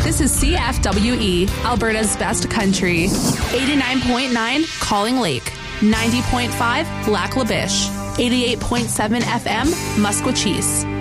This is CFWE, Alberta's best country. 89.9 Calling Lake, 90.5 Lac La Biche, 88.7 FM Musquechies.